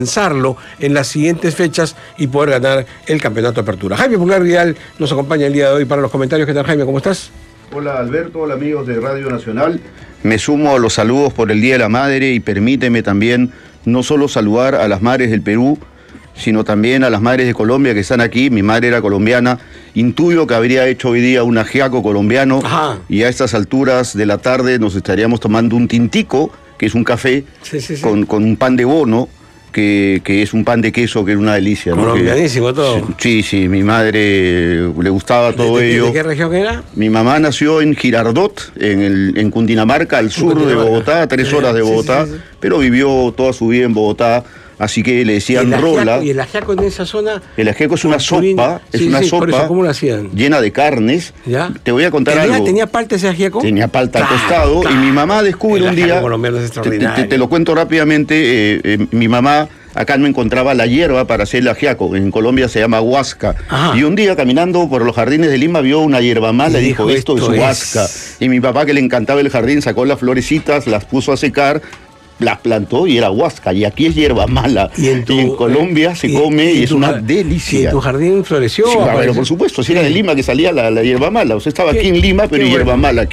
lanzarlo en las siguientes fechas y poder ganar el campeonato de apertura. Jaime Pulgar Vidal nos acompaña el día de hoy para los comentarios. ¿Qué tal, Jaime? ¿Cómo estás? Hola Alberto, hola amigos de Radio Nacional. Me sumo a los saludos por el Día de la Madre y permíteme también no solo saludar a las madres del Perú, sino también a las madres de Colombia que están aquí. Mi madre era colombiana, intuyo que habría hecho hoy día un ajiaco colombiano. Ajá. Y a estas alturas de la tarde nos estaríamos tomando un tintico, que es un café, con un pan de bono, que es un pan de queso, que es una delicia, ¿no? Colombianísimo todo. Sí, mi madre le gustaba todo ello. ¿De qué región era? Mi mamá nació en Girardot, en Cundinamarca, al sur de Bogotá, a 3 horas de Bogotá, pero vivió toda su vida en Bogotá. Así que le decían rola. ¿Y el ajiaco en esa zona? El ajiaco es una sopa, sopa ¿cómo lo hacían? Llena de carnes. ¿Ya? Te voy a contar algo. ¿Tenía palta ese ajiaco? Tenía palta al costado. Y mi mamá descubre un día, te lo cuento rápidamente, mi mamá acá no encontraba la hierba para hacer el ajiaco. En Colombia se llama huasca. Ajá. Y un día caminando por los jardines de Lima vio una hierba mala y dijo, esto es huasca. Y mi papá, que le encantaba el jardín, sacó las florecitas, las puso a secar, las plantó y era huasca, y aquí es hierba mala. Y en Colombia se come y es una delicia. ¿Y en tu jardín floreció? Sí, pero por supuesto, si era de Lima que salía la hierba mala. O sea, estaba aquí en Lima, pero hierba mala.